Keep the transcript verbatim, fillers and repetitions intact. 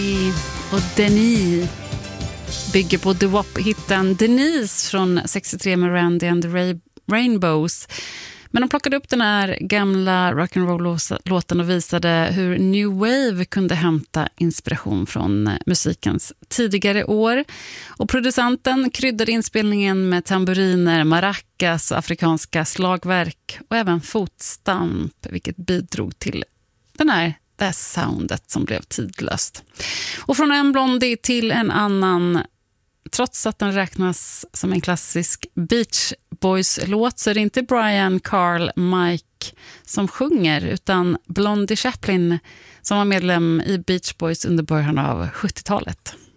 Och Denis bygger på The W A P-hitten Denise från sextiotre med Randy and the Ray- Rainbows. Men de plockade upp den här gamla rock'n'roll-låten och visade hur New Wave kunde hämta inspiration från musikens tidigare år. Och producenten kryddade inspelningen med tamburiner, maracas, afrikanska slagverk och även fotstamp, vilket bidrog till den här, det här soundet som blev tidlöst. Och från en Blondie till en annan. Trots att den räknas som en klassisk Beach Boys-låt så är det inte Brian, Carl, Mike som sjunger utan Blondie Chaplin som var medlem i Beach Boys under början av sjuttiotalet.